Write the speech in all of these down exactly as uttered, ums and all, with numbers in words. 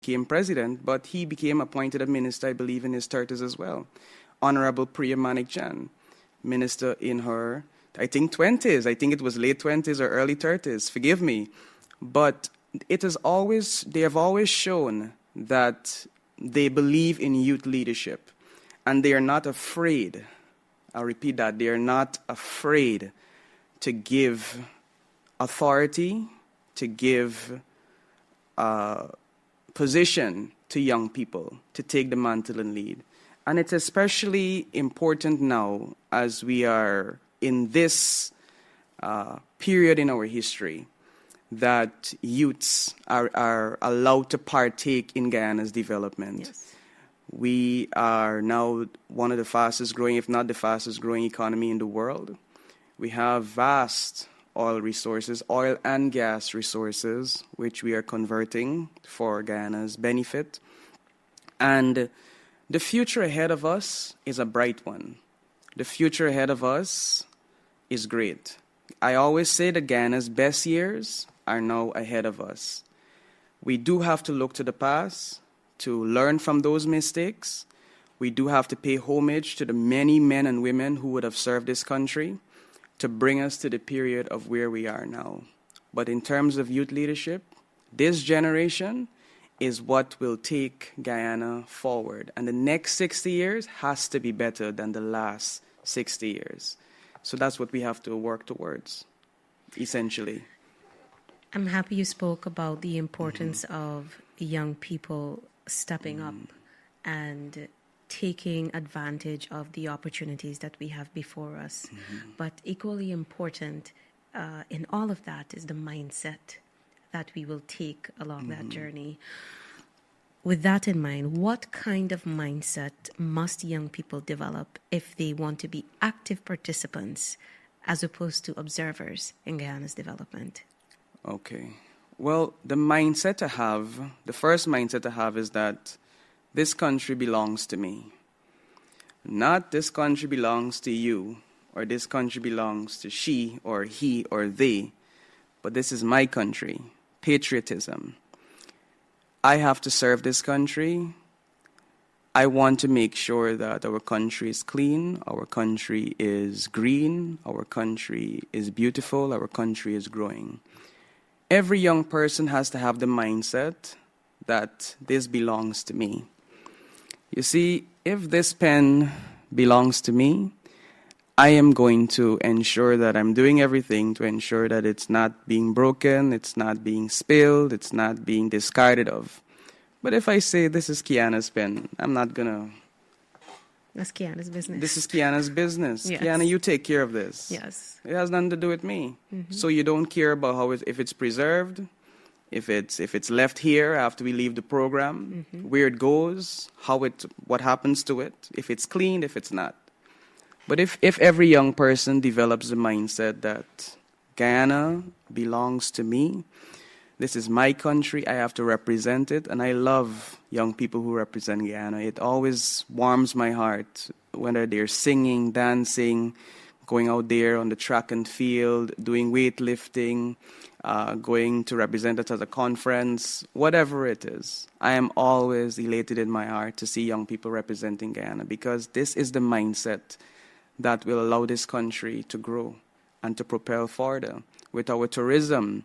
became president, but he became appointed a minister, I believe, in his thirties as well. Honorable Priya Manikjan, minister in her, I think, twenties. I think it was late twenties or early thirties. Forgive me. But it is always, they have always shown that they believe in youth leadership, and they are not afraid. I'll repeat that. They are not afraid to give authority, to give uh, position to young people to take the mantle and lead. And it's especially important now as we are in this uh, period in our history that youths are, are allowed to partake in Guyana's development. Yes. We are now one of the fastest growing, if not the fastest growing economy in the world. We have vast oil resources, oil and gas resources, which we are converting for Guyana's benefit. And the future ahead of us is a bright one. The future ahead of us is great. I always say that Guyana's best years are now ahead of us. We do have to look to the past to learn from those mistakes. We do have to pay homage to the many men and women who would have served this country to bring us to the period of where we are now. But in terms of youth leadership, this generation is what will take Guyana forward. And the next sixty years has to be better than the last sixty years. So that's what we have to work towards, essentially. I'm happy you spoke about the importance mm-hmm. of young people stepping mm. up and taking advantage of the opportunities that we have before us. Mm-hmm. But equally important uh, in all of that is the mindset that we will take along mm-hmm. that journey. With that in mind, what kind of mindset must young people develop if they want to be active participants as opposed to observers in Guyana's development? Okay. Well, the mindset to have, the first mindset to have is that this country belongs to me. Not this country belongs to you, or this country belongs to she or he or they, but this is my country. Patriotism. I have to serve this country. I want to make sure that our country is clean, our country is green, our country is beautiful, our country is growing. Every young person has to have the mindset that this belongs to me. You see, if this pen belongs to me, I am going to ensure that I'm doing everything to ensure that it's not being broken, it's not being spilled, it's not being discarded of. But if I say this is Kiana's pen, I'm not going to... That's Kiana's business. This is Kiana's business. Yes. Kiana, you take care of this. Yes. It has nothing to do with me. Mm-hmm. So you don't care about how it, if it's preserved, if it's if it's left here after we leave the program, mm-hmm. where it goes, how it what happens to it, if it's clean, if it's not. But if, if every young person develops the mindset that Guyana belongs to me, this is my country, I have to represent it, and I love young people who represent Guyana. It always warms my heart, whether they're singing, dancing, going out there on the track and field, doing weightlifting, uh, going to represent us at a conference, whatever it is. I am always elated in my heart to see young people representing Guyana, because this is the mindset that will allow this country to grow and to propel further. With our tourism,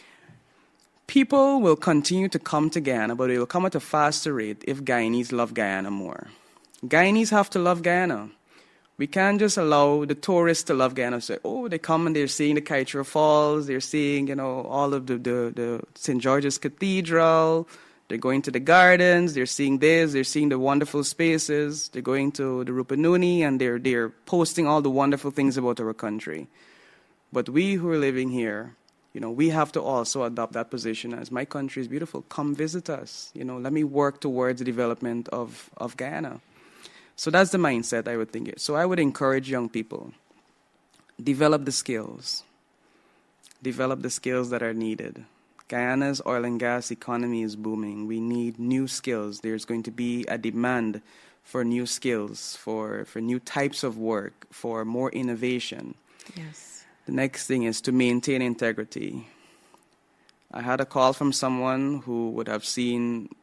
people will continue to come to Guyana, but they will come at a faster rate if Guyanese love Guyana more. Guyanese have to love Guyana. We can't just allow the tourists to love Guyana. Say, oh, they come and they're seeing the Kaieteur Falls, they're seeing, you know, all of the, the, the Saint George's Cathedral, they're going to the gardens, they're seeing this, they're seeing the wonderful spaces, they're going to the Rupununi, and they're, they're posting all the wonderful things about our country. But we who are living here, you know, we have to also adopt that position as my country is beautiful. Come visit us. You know, let me work towards the development of, of Guyana. So that's the mindset I would think. So I would encourage young people, develop the skills. Develop the skills that are needed. Guyana's oil and gas economy is booming. We need new skills. There's going to be a demand for new skills, for, for new types of work, for more innovation. Yes. The next thing is to maintain integrity. I had a call from someone who would have seen